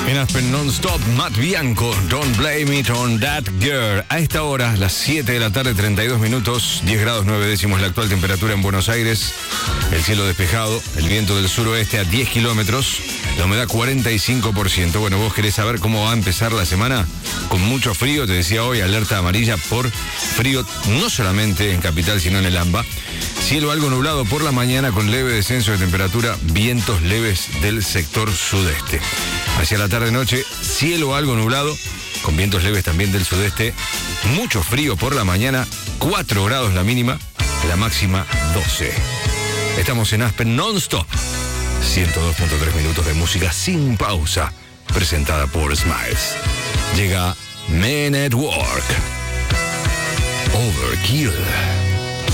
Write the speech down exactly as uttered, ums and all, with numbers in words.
En Aspen Non-Stop, Matt Bianco, Don't Blame It on That Girl. A esta hora, las siete de la tarde, treinta y dos minutos, diez grados nueve décimos la actual temperatura en Buenos Aires. El cielo despejado, el viento del suroeste a diez kilómetros, la humedad cuarenta y cinco por ciento. Bueno, vos querés saber cómo va a empezar la semana. Con mucho frío, te decía hoy, alerta amarilla por frío, no solamente en Capital, sino en el AMBA. Cielo algo nublado por la mañana con leve descenso de temperatura, vientos leves del sector sudeste. Hacia la tarde-noche, cielo algo nublado, con vientos leves también del sudeste. Mucho frío por la mañana, cuatro grados la mínima, la máxima doce. Estamos en Aspen Non-Stop, ciento dos punto tres minutos de música sin pausa, presentada por Smiles. Llega Men at Work. Overkill.